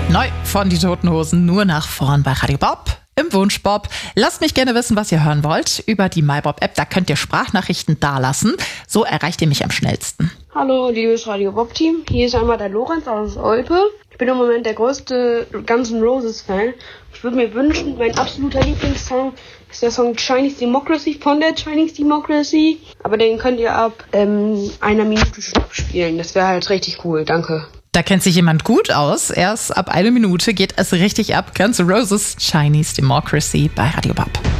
Neu von Die Toten Hosen, nur nach vorn bei Radio Bob. Im Wunschbob. Lasst mich gerne wissen, was ihr hören wollt. Über die MyBob-App, da könnt ihr Sprachnachrichten dalassen. So erreicht ihr mich am schnellsten. Hallo, liebes Radio Bob-Team. Hier ist einmal der Lorenz aus Olpe. Ich bin im Moment der größte Guns N' Roses-Fan. Ich würde mir wünschen, mein absoluter Lieblingssong ist der Song Chinese Democracy von der Chinese Democracy. Aber den könnt ihr ab einer Minute spielen. Das wäre halt richtig cool. Danke. Da kennt sich jemand gut aus. Erst ab 1 Minute geht es richtig ab. Guns N' Roses, Chinese Democracy bei Radio Bob.